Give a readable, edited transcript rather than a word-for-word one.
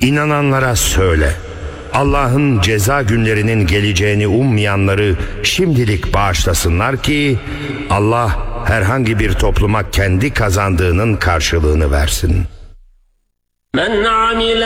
İnananlara söyle, Allah'ın ceza günlerinin geleceğini ummayanları şimdilik bağışlasınlar ki Allah herhangi bir topluma kendi kazandığının karşılığını versin. Men amile